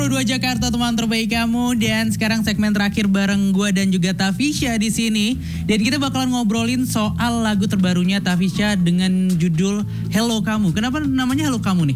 Dua Jakarta, teman terbaik kamu. Dan sekarang segmen terakhir bareng gue dan juga Tafisha di sini. Dan kita bakalan ngobrolin soal lagu terbarunya Tafisha dengan judul Hello Kamu. Kenapa namanya Hello Kamu nih?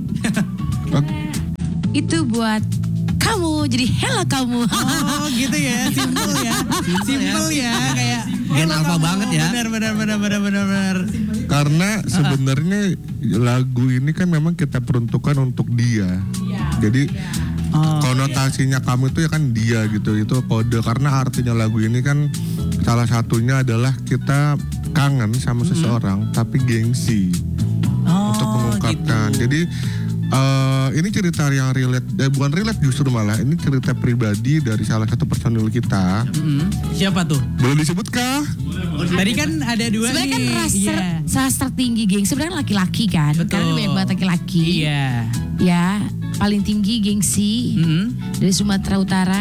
Itu buat kamu, jadi hello kamu. Oh gitu ya, simple ya. Simple ya, kayak Gen alpha banget ya. Benar. Karena sebenarnya lagu ini kan memang kita peruntukkan untuk dia. Jadi konotasinya kamu itu ya kan dia gitu, itu kode, karena artinya lagu ini kan salah satunya adalah kita kangen sama seseorang tapi gengsi untuk mengungkapkan. Gitu. Jadi ini cerita yang relate, bukan relate justru malah ini cerita pribadi dari salah satu personil kita. Siapa tuh? Boleh disebut kah? Tadi kan ada dua Sebenarnya kan nih. rasa tertinggi geng sebenarnya laki-laki kan. Betul. Karena banyak banget laki-laki. Iya. Ya, paling tinggi gengsi dari Sumatera Utara.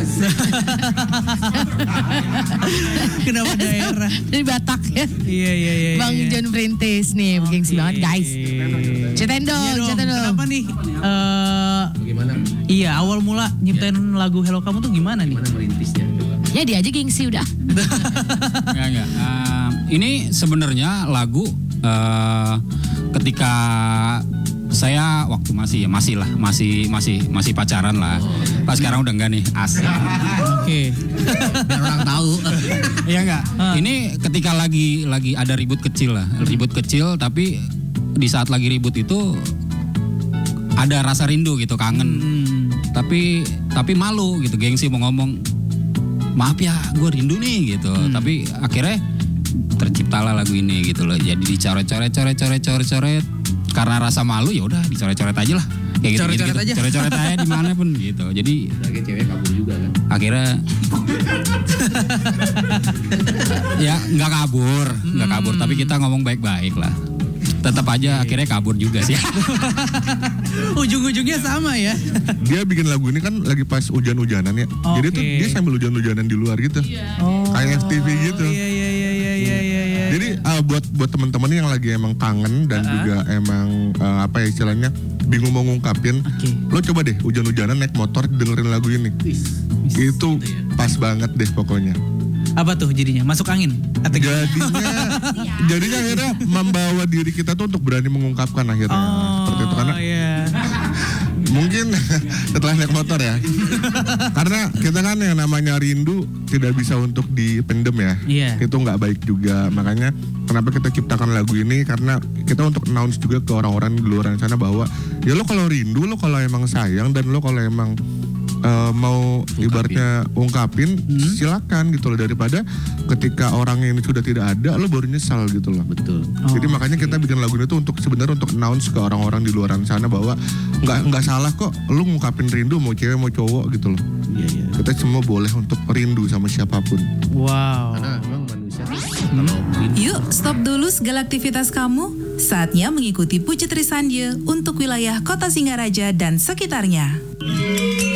Kenapa daerah? Dari Batak ya. Iya. Bang John Printis nih, gengsi banget guys. Ceritain Iya dong, ceritain dong. Kenapa nih? Bagaimana? Iya, awal mula nyiptain lagu Hello Kamu tuh gimana nih? Gimana merintisnya? Ya dia aja gengsi udah. Enggak. Ini sebenarnya lagu ketika saya waktu masih pacaran lah. Pas sekarang udah enggak nih, asik. Oke. Biar orang tahu. Iya enggak? Ini ketika lagi ada ribut kecil lah. Ribut kecil, tapi di saat lagi ribut itu ada rasa rindu gitu, kangen. Tapi malu gitu, gengsi mau ngomong, maaf ya gue rindu nih gitu. Tapi akhirnya terciptalah lagu ini gitu loh. Jadi dicoret-coret karena rasa malu, ya udah dicoret-coret aja lah. Kayak gitu, Coret-coret aja. Coret-coret aja di mana pun gitu. Jadi Lagi cewek kabur juga kan. akhirnya ya nggak kabur, tapi kita ngomong baik-baik lah. Tetap aja akhirnya kabur juga sih. Ujung-ujungnya sama ya. Dia bikin lagu ini kan lagi pas hujan-hujanan ya. Jadi tuh dia sambil hujan-hujanan di luar gitu. Kayak FTV gitu. Iya. Jadi buat teman-teman yang lagi emang kangen dan juga emang apa ya istilahnya bingung mau ngungkapin, lo coba deh hujan-hujanan naik motor dengerin lagu ini. Itu pas banget deh pokoknya. Apa tuh jadinya? Masuk angin? Atau Jadinya akhirnya membawa diri kita tuh untuk berani mengungkapkan akhirnya. Seperti itu karena mungkin setelah naik motor ya. Karena kita kan yang namanya rindu tidak bisa untuk dipendem ya. Iya. Itu nggak baik juga. Makanya kenapa kita ciptakan lagu ini, karena kita untuk announce juga ke orang-orang di luar sana bahwa ya lo kalau rindu, lo kalau emang sayang, dan lo kalau emang mau ibaratnya ungkapin, silakan gitu loh, daripada ketika orang ini sudah tidak ada lo baru nyesal gitu loh. Betul. Jadi makanya kita bikin lagu ini tuh untuk sebenarnya untuk announce ke orang-orang di luar sana bahwa nggak salah kok lo ngungkapin rindu, mau cewek mau cowok gitu loh. Iya. Kita semua boleh untuk rindu sama siapapun. Wow. Karena memang manusia kalau Yuk, stop dulu segala aktivitas kamu. Saatnya mengikuti Puji Trisandye untuk wilayah Kota Singaraja dan sekitarnya.